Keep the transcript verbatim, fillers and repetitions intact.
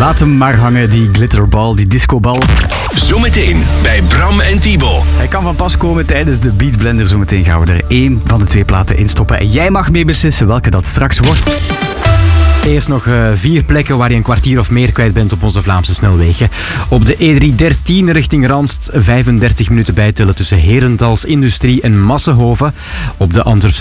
Laat hem maar hangen, die glitterbal, die discobal. Zometeen bij Bram en Thibaut. Hij kan van pas komen tijdens de Beat Blender. Zometeen gaan we er één van de twee platen instoppen. En jij mag mee beslissen welke dat straks wordt. Eerst nog uh, vier plekken waar je een kwartier of meer kwijt bent op onze Vlaamse snelwegen. Op de E drie dertien richting Randst, vijfendertig minuten bijtellen tussen Herentals Industrie en Massenhoven. Op de Antwerpse